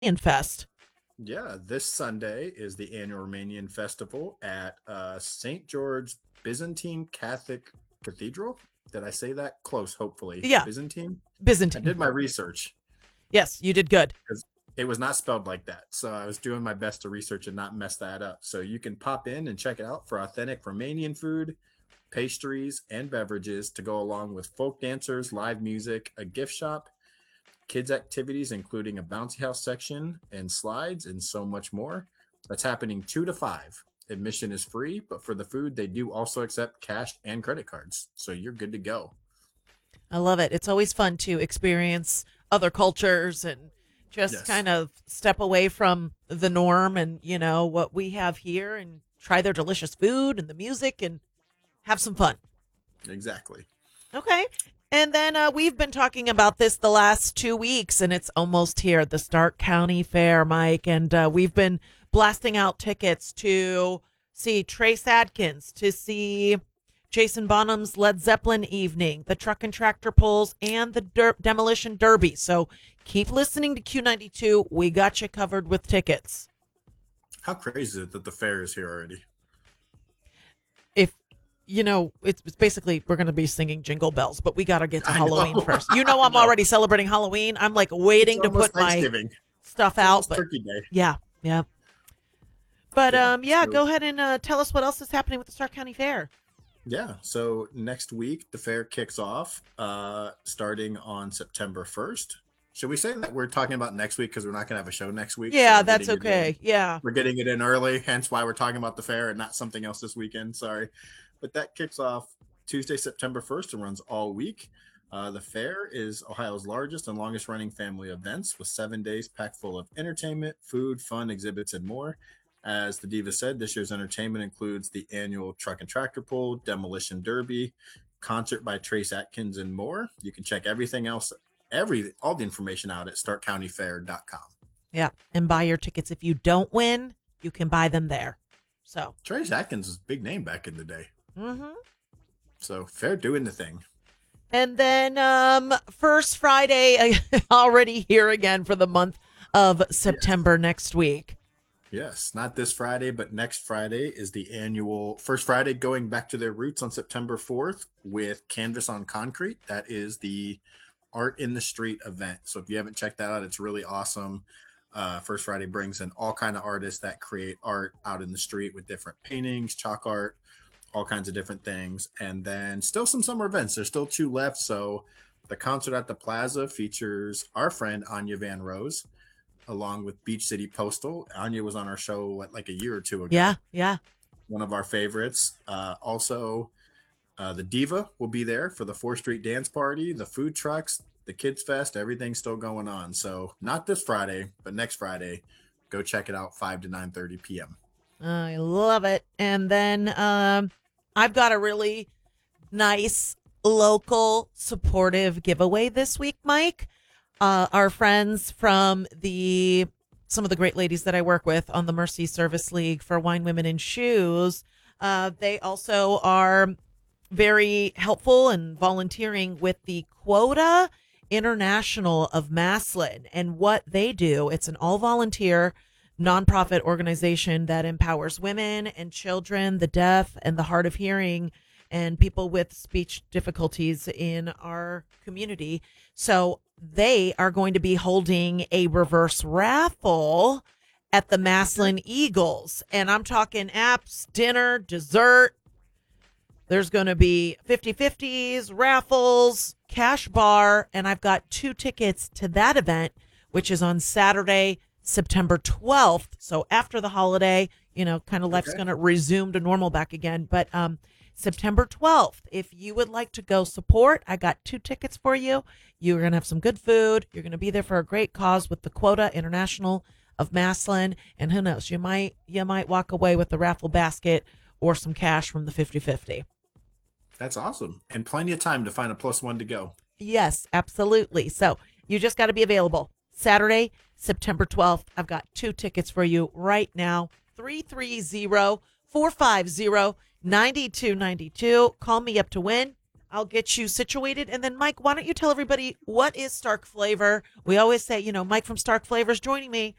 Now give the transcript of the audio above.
Fest. Yeah, this Sunday is the annual Romanian Festival at St. George Byzantine Catholic Cathedral. Did I say that close? Hopefully. Yeah, Byzantine? I Byzantine. did my research Yes, you did good. because it was not spelled like that. So I was doing my best to research and not mess that up. So you can pop in and check it out for authentic Romanian food, pastries, and beverages to go along with folk dancers, live music, a gift shop, kids' activities, including a bouncy house section and slides, and so much more. That's happening 2 to 5. Admission is free, but for the food, they do also accept cash and credit cards. So you're good to go. I love it. It's always fun to experience other cultures and just Yes, kind of step away from the norm and, what we have here and try their delicious food and the music and have some fun. exactly. Okay. And then we've been talking about this the last 2 weeks, and it's almost here, the Stark County Fair, Mike. And we've been blasting out tickets to see Trace Adkins, to see Jason Bonham's Led Zeppelin evening, the Truck and Tractor Pulls, and the Demolition Derby. So keep listening to Q92. We got you covered with tickets. How crazy is it that the fair is here already? If it's basically we're going to be singing Jingle Bells, but we got to get to I Halloween know. first. I I'm know. already celebrating Halloween. I'm like It's waiting to almost put my Thanksgiving. stuff It's out, almost but Turkey Day. yeah, yeah. But Yeah. yeah, So go ahead and tell us what else is happening with the Stark County Fair. yeah. So next week the fair kicks off starting on September 1st. Should we say that we're talking about next week because we're not going to have a show next week? So Yeah, we're that's getting it in. okay. Yeah. We're getting it in early, hence why we're talking about the fair and not something else this weekend. Sorry. But that kicks off Tuesday, September 1st and runs all week. The fair is Ohio's largest and longest running family events with 7 days packed full of entertainment, food, fun, exhibits, and more. As the Diva said, this year's entertainment includes the annual Truck and Tractor Pull, Demolition Derby, concert by Trace Atkins, and more. You can check everything else, all the information out at starkcountyfair.com. Yeah. And buy your tickets. If you don't win, you can buy them there. So, Trace Atkins was a big name back in the day. hmm So fair doing the thing. and then first Friday, already here again for the month of Yes. September next week. Yes, not this Friday, but next Friday is the annual First Friday going back to their roots on September 4th with Canvas on Concrete. That is the Art in the Street event. So if you haven't checked that out, it's really awesome. First Friday brings in all kind of artists that create art out in the street with different paintings, chalk art, all kinds of different things. And then still some summer events. There's still two left. So the concert at the Plaza features our friend Anya Van Rose along with Beach City Postal. Anya was on our show like a year or two Yeah, ago. yeah. One of our favorites. Also, the Diva will be there for the 4th Street Dance Party, the food trucks, the Kids Fest. Everything's still going on. So not this Friday, but next Friday. Go check it out 5 to 9:30 p.m. I love it. And then I've got a really nice local supportive giveaway this week, Mike. Our friends from the some of the great ladies that I work with on the Mercy Service League for Wine, Women, and Shoes. They also are very helpful and volunteering with the Quota International of Maslin. And what they do, it's an all volunteer nonprofit organization that empowers women and children, the deaf and the hard of hearing, and people with speech difficulties in our community. So they are going to be holding a reverse raffle at the Okay. Maslin Eagles. And I'm talking apps, dinner, dessert. There's going to be 50/50s, raffles, cash bar, and I've got 2 tickets to that event, which is on Saturday, September 12th. So after the holiday, kind of life's Okay. going to resume to normal back again. But September 12th, if you would like to go support, I got 2 tickets for you. You're going to have some good food. You're going to be there for a great cause with the Quota International of Maslin. And who knows, you might walk away with the raffle basket or some cash from the 50/50. That's awesome. And plenty of time to find a plus one to go. Yes, absolutely. So you just got to be available. Saturday, September 12th. I've got 2 tickets for you right now. 330-450-9292. Call me up to win. I'll get you situated. And then, Mike, why don't you tell everybody what is Stark Flavor? We always say, Mike from Stark Flavors joining me.